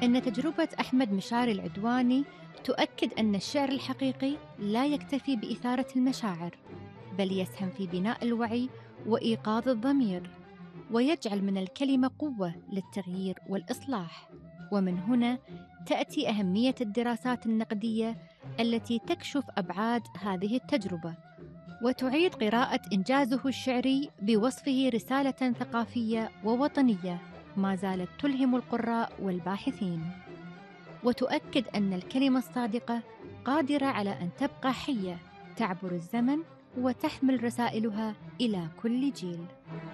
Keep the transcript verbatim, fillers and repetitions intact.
إن تجربة أحمد مشاري العدواني تؤكد أن الشعر الحقيقي لا يكتفي بإثارة المشاعر، بل يسهم في بناء الوعي وإيقاظ الضمير، ويجعل من الكلمة قوة للتغيير والإصلاح. ومن هنا تأتي أهمية الدراسات النقدية التي تكشف أبعاد هذه التجربة، وتعيد قراءة إنجازه الشعري بوصفه رسالة ثقافية ووطنية ما زالت تلهم القراء والباحثين، وتؤكد أن الكلمة الصادقة قادرة على أن تبقى حية تعبر الزمن وتحمل رسائلها إلى كل جيل.